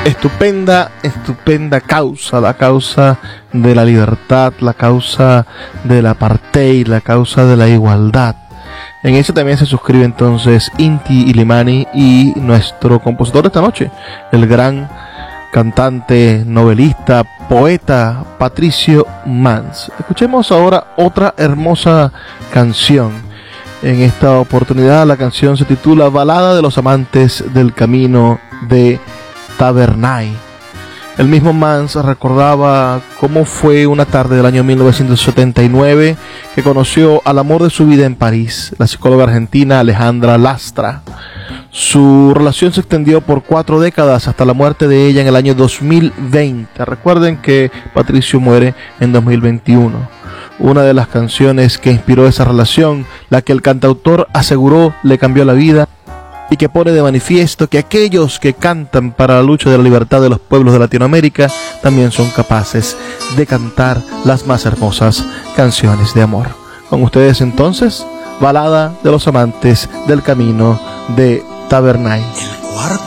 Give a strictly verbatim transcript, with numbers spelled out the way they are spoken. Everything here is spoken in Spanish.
Estupenda, estupenda causa, la causa de la libertad, la causa del apartheid, la causa de la igualdad. En eso también se suscribe entonces Inti Illimani y nuestro compositor de esta noche, el gran cantante, novelista, poeta Patricio Mans. Escuchemos ahora otra hermosa canción. En esta oportunidad la canción se titula Balada de los amantes del camino de Tabernay. El mismo Mans recordaba cómo fue una tarde del año mil novecientos setenta y nueve que conoció al amor de su vida en París, la psicóloga argentina Alejandra Lastra. Su relación se extendió por cuatro décadas hasta la muerte de ella en el año dos mil veinte. Recuerden que Patricio muere en dos mil veintiuno. Una de las canciones que inspiró esa relación, la que el cantautor aseguró le cambió la vida, y que pone de manifiesto que aquellos que cantan para la lucha de la libertad de los pueblos de Latinoamérica también son capaces de cantar las más hermosas canciones de amor. Con ustedes entonces, Balada de los amantes del camino de Tabernay.